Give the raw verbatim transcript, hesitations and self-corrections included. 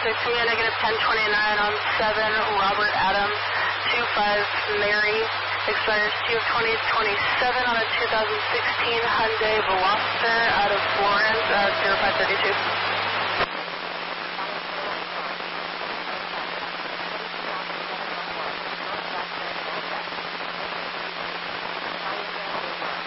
six, me a negative ten twenty-nine on seven, Robert Adam, two five, Mary, expires two of twenty twenty-seven on a two thousand sixteen Hyundai Veloster out of Florence at zero five thirty-two.